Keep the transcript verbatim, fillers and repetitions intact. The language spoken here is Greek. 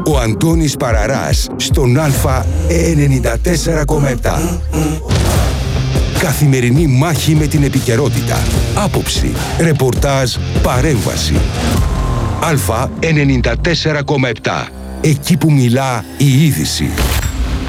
Ο Αντώνης Παραράς στον Α ενενήντα τέσσερα κόμμα επτά. Καθημερινή μάχη με την επικαιρότητα. Άποψη, ρεπορτάζ, παρέμβαση. Α ενενήντα τέσσερα κόμμα επτά. Εκεί που μιλά η είδηση.